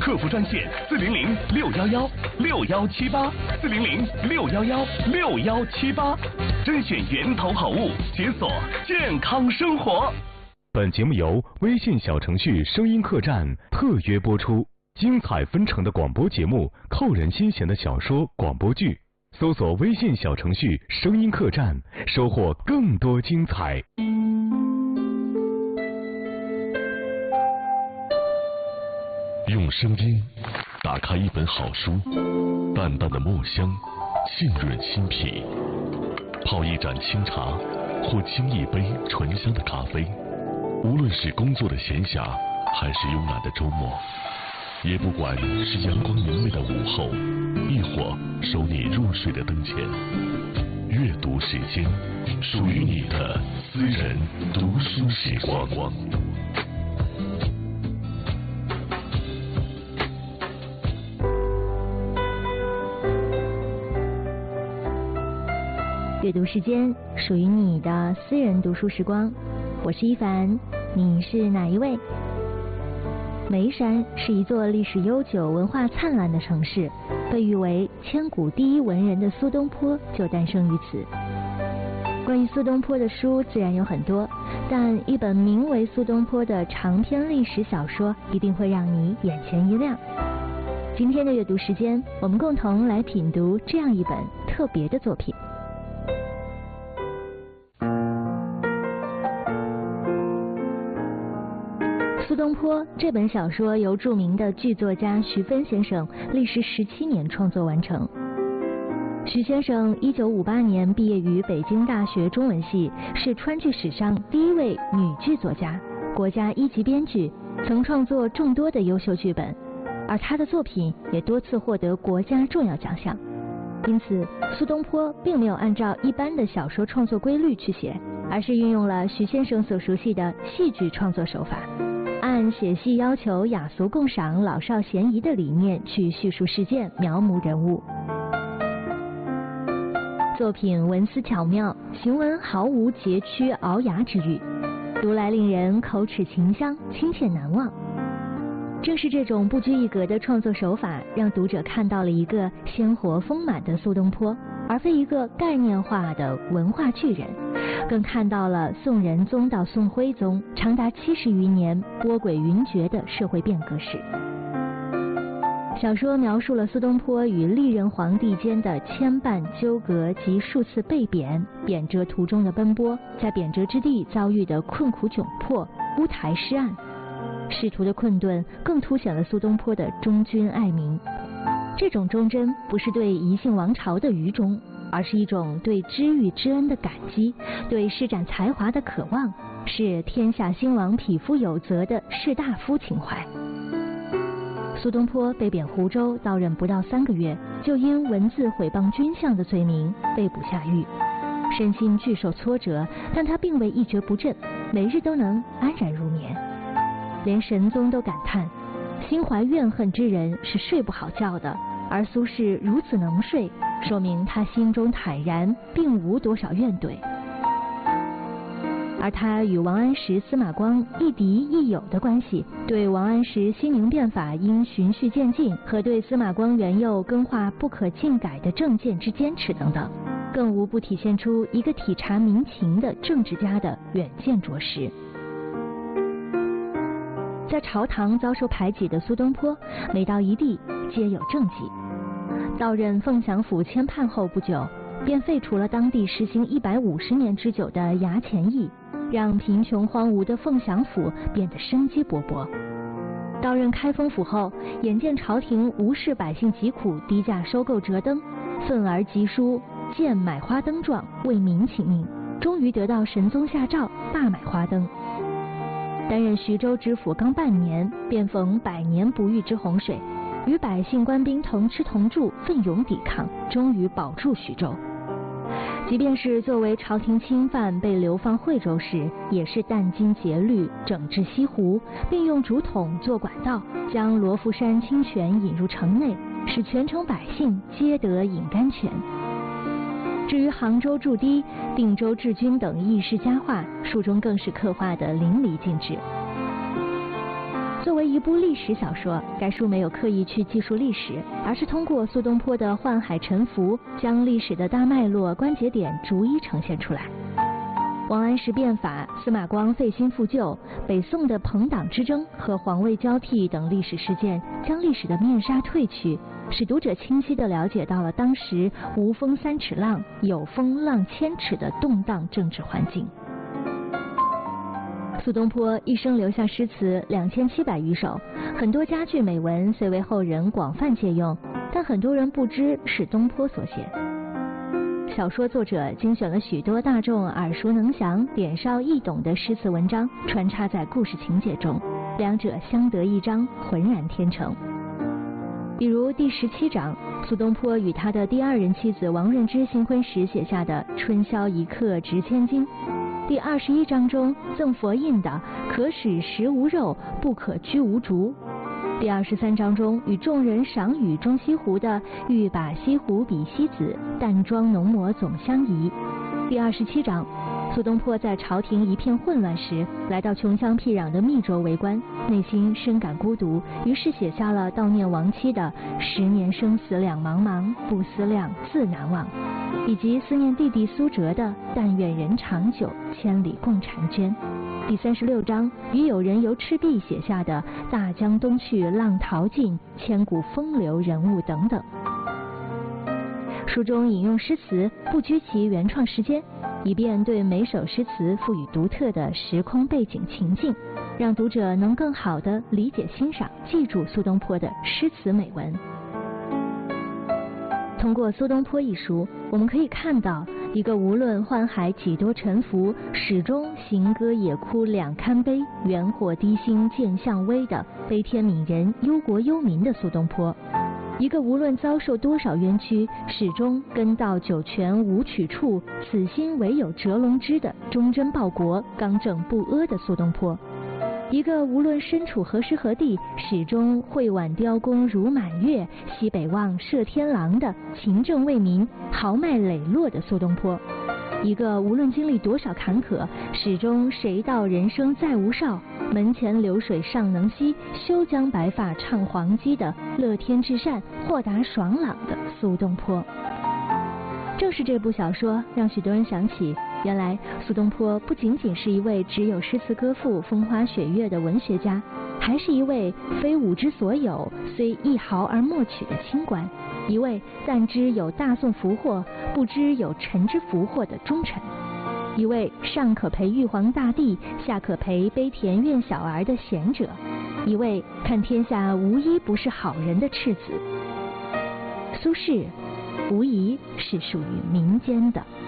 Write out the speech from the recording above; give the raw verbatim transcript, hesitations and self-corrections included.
客服专线四零零六幺幺六幺七八四零零六幺幺六幺七八，甄选源头好物，解锁健康生活。 本节目由微信小程序声音客栈特约播出，精彩纷呈的广播节目，扣人心弦的小说广播剧，搜索微信小程序声音客栈，收获更多精彩。 用声音打开一本好书，淡淡的墨香沁润心脾，泡一盏清茶或沏一杯醇香的咖啡，无论是工作的闲暇还是慵懒的周末，也不管是阳光明媚的午后，亦或收你入睡的灯前，阅读时间，属于你的私人读书时光。 阅读时间，属于你的私人读书时光。我是一凡，你是哪一位？眉山是一座历史悠久、文化灿烂的城市，被誉为千古第一文人的苏东坡就诞生于此。关于苏东坡的书自然有很多，但一本名为《苏东坡》的长篇历史小说一定会让你眼前一亮。今天的阅读时间，我们共同来品读这样一本特别的作品。苏东坡这本小说由著名的剧作家徐芬先生历时十七年创作完成。徐先生一九五八年毕业于北京大学中文系，是川剧史上第一位女剧作家，国家一级编剧，曾创作众多的优秀剧本，而她的作品也多次获得国家重要奖项。因此，苏东坡并没有按照一般的小说创作规律去写，而是运用了徐先生所熟悉的戏剧创作手法，按写戏要求雅俗共赏、老少咸宜的理念去叙述事件、描摹人物。作品文思巧妙，行文毫无佶屈聱牙之语，读来令人口齿清香，亲切难忘。正是这种不拘一格的创作手法，让读者看到了一个鲜活丰满的苏东坡，而非一个概念化的文化巨人，更看到了宋仁宗到宋徽宗长达七十余年波诡云谲的社会变革史。小说描述了苏东坡与历任皇帝间的牵绊纠葛及数次被贬、贬谪途中的奔波，在贬谪之地遭遇的困苦窘迫、乌台诗案。仕途的困顿更凸显了苏东坡的忠君爱民。这种忠贞不是对宜兴王朝的愚忠，而是一种对知遇之恩的感激，对施展才华的渴望，是天下兴亡匹夫有责的士大夫情怀。苏东坡被贬湖州，到任不到三个月，就因文字毁谤君相的罪名被捕下狱，身心巨受挫折，但他并未一蹶不振，每日都能安然入眠。连神宗都感叹，心怀怨恨之人是睡不好觉的，而苏轼如此能睡，说明他心中坦然，并无多少怨怼。而他与王安石、司马光亦敌亦友的关系，对王安石熙宁变法应循序渐进，和对司马光元佑更化不可尽改的政见之坚持等等，更无不体现出一个体察民情的政治家的远见卓识。在朝堂遭受排挤的苏东坡，每到一地皆有政绩。到任凤翔府签判后不久，便废除了当地实行一百五十年之久的衙前役，让贫穷荒芜的凤翔府变得生机勃勃。到任开封府后，眼见朝廷无视百姓疾苦，低价收购折灯，愤而疾书荐买花灯状，为民请命，终于得到神宗下诏罢买花灯。担任徐州知府刚半年，便逢百年不遇之洪水，与百姓官兵同吃同住，奋勇抵抗，终于保住徐州。即便是作为朝廷钦犯被流放惠州时，也是殚精竭虑整治西湖，并用竹筒做管道，将罗浮山清泉引入城内，使全城百姓皆得饮甘泉。至于杭州筑堤、定州治军等轶事佳话，书中更是刻画得淋漓尽致。 作为一部历史小说，该书没有刻意去记述历史，而是通过苏东坡的宦海沉浮，将历史的大脉络、关节点逐一呈现出来。王安石变法、司马光费心复旧、北宋的朋党之争和皇位交替等历史事件，将历史的面纱褪去，使读者清晰地了解到了当时无风三尺浪，有风浪千尺的动荡政治环境。苏东坡一生留下诗词两千七百余首，很多佳句美文虽为后人广泛借用，但很多人不知是东坡所写。小说作者精选了许多大众耳熟能详、点哨易懂的诗词文章，穿插在故事情节中，两者相得益彰，浑然天成。比如第十七章，苏东坡与他的第二任妻子王润之新婚时写下的“春宵一刻值千金”。第二十一章中赠佛印的“可使食无肉，不可居无竹”。第二十三章中与众人赏雨中西湖的“欲把西湖比西子，淡妆浓抹总相宜”。第二十七章，苏东坡在朝廷一片混乱时，来到穷乡僻壤的密州为官，内心深感孤独，于是写下了悼念亡妻的“十年生死两茫茫，不思量，自难忘”，以及思念弟弟苏辙的“但愿人长久，千里共婵娟”。第三十六章与友人游赤壁写下的“大江东去，浪淘尽，千古风流人物”等等。书中引用诗词不拘其原创时间，以便对每首诗词赋予独特的时空背景情境，让读者能更好地理解欣赏、记住苏东坡的诗词美文。通过苏东坡一书，我们可以看到一个无论宦海几多沉浮，始终行歌野哭两堪悲，远火低心见相危的悲天悯人、忧国忧民的苏东坡；一个无论遭受多少冤屈，始终根到九泉无取处，此心唯有折龙枝的忠贞报国、刚正不阿的苏东坡；一个无论身处何时何地，始终会挽雕弓如满月，西北望射天狼的勤政为民、豪迈磊落的苏东坡；一个无论经历多少坎坷，始终谁道人生再无少，门前流水尚能西，休将白发唱黄鸡的乐天至善、豁达爽朗的苏东坡。正是这部小说让许多人想起，原来苏东坡不仅仅是一位只有诗词歌赋、风花雪月的文学家，还是一位非吾之所有，虽一毫而莫取的清官，一位但知有大宋福祸，不知有臣之福祸的忠臣，一位上可陪玉皇大帝，下可陪悲田院小儿的贤者，一位看天下无一不是好人的赤子。苏轼无疑是属于民间的。